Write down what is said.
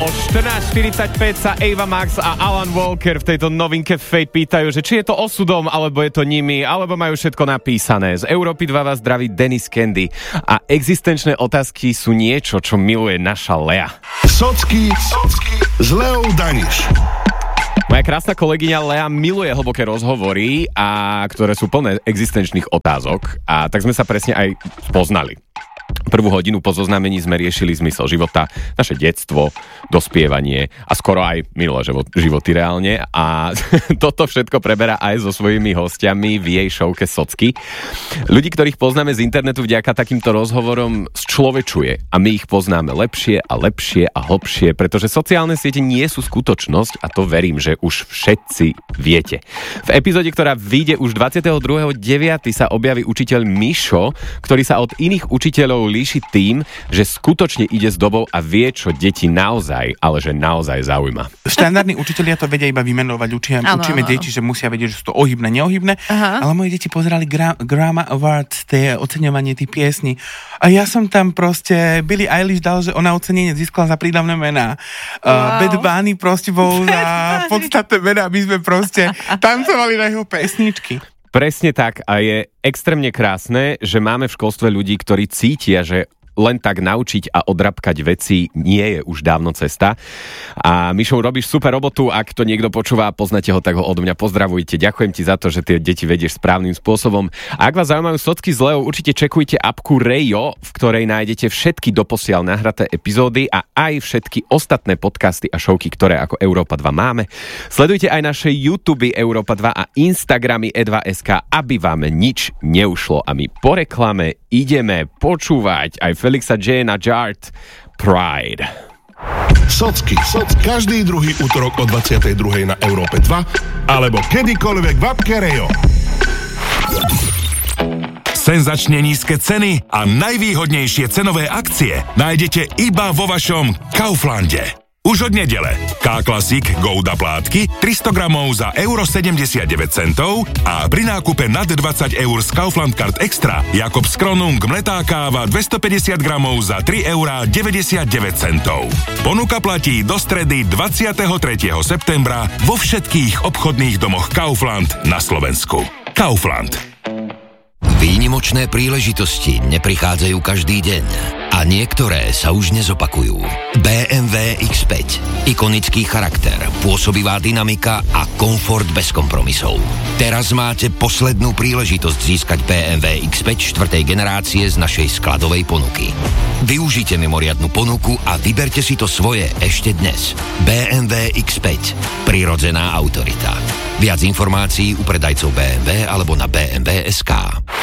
O 14.45 sa Ava Max a Alan Walker v tejto novinke Fate pýtajú, že či je to osudom, alebo je to nimi, alebo majú všetko napísané. Z Európy 2 vás zdraví Dennis Candy. A existenčné otázky sú niečo, čo miluje naša Lea. Socky s Leou Daniš. Moja krásna kolegyňa Lea miluje hlboké rozhovory, ktoré sú plné existenčných otázok. A tak sme sa presne aj poznali. Prvú hodinu po zoznámení sme riešili zmysel života, naše detstvo, dospievanie a skoro aj minulé životy reálne. A toto všetko preberá aj so svojimi hostiami v jej showke Socky. Ľudí, ktorých poznáme z internetu vďaka takýmto rozhovorom, človečuje a my ich poznáme lepšie a lepšie a hlbšie, pretože sociálne siete nie sú skutočnosť a to verím, že už všetci viete. V epizóde, ktorá vyjde už 22.9. sa objaví učiteľ Mišo, ktorý sa od iných učiteľov líši tým, že skutočne ide s dobou a vie, čo deti naozaj, ale že naozaj zaujíma. Štandardní učitelia to vedia iba vymenovať. Učíme deti, že musia vedieť, že sú to ohybné, neohybné. Ale moje deti pozerali Grammy Awards, tie oceňovanie tých piesní. A ja som tam proste, Billie Eilish dal, že ona ocenenie získala za prídavné mená. Bad Bunny proste bol za podstatné mená. My sme proste tancovali na jeho pesničky. Presne tak a je extrémne krásne, že máme v školstve ľudí, ktorí cítia, že len tak naučiť a odrabkať veci nie je už dávno cesta. A Mišo, robíš super robotu, ak to niekto počúva a poznáte ho, tak ho odo mňa pozdravujte. Ďakujem ti za to, že tie deti vedieš správnym spôsobom. A ak vás zaujímajú Socky s Leou, určite čekujte apku Rejo, v ktorej nájdete všetky doposiaľ nahraté epizódy a aj všetky ostatné podcasty a showky, ktoré ako Európa 2 máme. Sledujte aj naše YouTube Európa 2 a Instagramy E2SK, aby vám nič neušlo. A my po reklame ideme počúvať aj Felixa Jana Jart Pride. Socky. Každý druhý utorok o 22.00 na Európe 2 alebo kedykoľvek v appke Rejo. Senzačne nízke ceny a najvýhodnejšie cenové akcie nájdete iba vo vašom Kauflande. Už od nedele. K-Classic Gouda plátky 300 gramov za €79 a pri nákupe nad 20 eur z Kaufland Card Extra Jakobs Kronung mletá káva 250 gramov za €3,99. Ponuka platí do stredy 23. septembra vo všetkých obchodných domoch Kaufland na Slovensku. Kaufland. Výnimočné príležitosti neprichádzajú každý deň a niektoré sa už nezopakujú. BMW X5. Ikonický charakter, pôsobivá dynamika a komfort bez kompromisov. Teraz máte poslednú príležitosť získať BMW X5 4. generácie z našej skladovej ponuky. Využite mimoriadnu ponuku a vyberte si to svoje ešte dnes. BMW X5. Prirodzená autorita. Viac informácií u predajcov BMW alebo na BMW.sk.